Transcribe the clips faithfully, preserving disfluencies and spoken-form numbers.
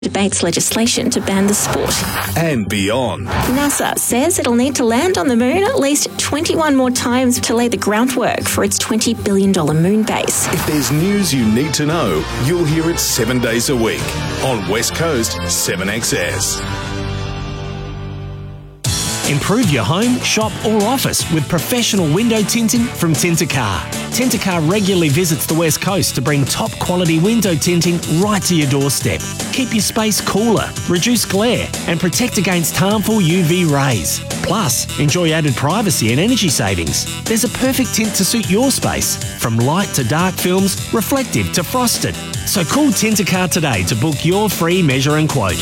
debates legislation to ban the sport. And beyond. NASA says it'll need to land on the moon at least twenty-one more times to lay the groundwork for its twenty billion dollars moon base. If there's news you need to know, you'll hear it seven days a week on West Coast seven X S. Improve your home, shop or office with professional window tinting from Tintercar. Tintercar regularly visits the West Coast to bring top quality window tinting right to your doorstep. Keep your space cooler, reduce glare and protect against harmful U V rays. Plus, enjoy added privacy and energy savings. There's a perfect tint to suit your space, from light to dark films, reflective to frosted. So call Tintercar today to book your free measure and quote.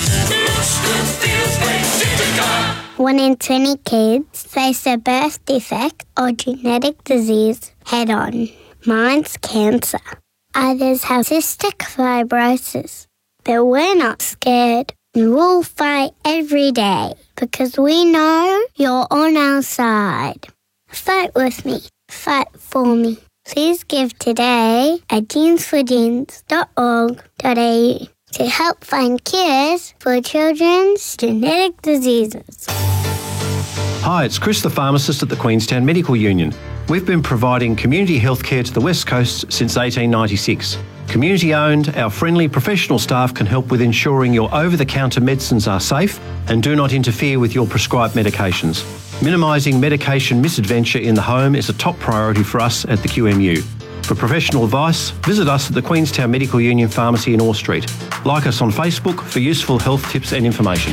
One in twenty kids face a birth defect or genetic disease head-on. Mine's cancer. Others have cystic fibrosis. But we're not scared. We'll fight every day because we know you're on our side. Fight with me. Fight for me. Please give today at genes for genes dot org dot a u to help find cures for children's genetic diseases. Hi, it's Chris the pharmacist at the Queenstown Medical Union. We've been providing community health care to the West Coast since eighteen ninety-six. Community owned, our friendly professional staff can help with ensuring your over-the-counter medicines are safe and do not interfere with your prescribed medications. Minimising medication misadventure in the home is a top priority for us at the Q M U. For professional advice, visit us at the Queenstown Medical Union Pharmacy in Orr Street. Like us on Facebook for useful health tips and information.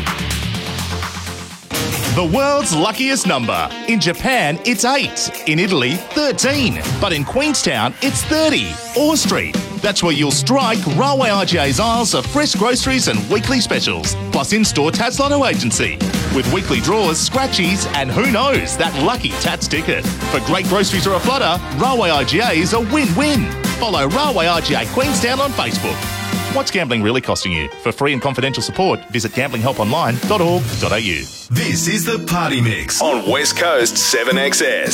The world's luckiest number. In Japan, it's eight. In Italy, thirteen. But in Queenstown, it's thirty. Orr Street. That's where you'll strike Railway I G A's aisles of fresh groceries and weekly specials, plus in-store Tats Lotto agency. With weekly draws, scratchies, and who knows, that lucky Tats ticket. For great groceries or a flutter, Railway I G A is a win-win. Follow Railway I G A Queenstown on Facebook. What's gambling really costing you? For free and confidential support, visit gambling help online dot org dot a u. This is the Party Mix on West Coast seven X S.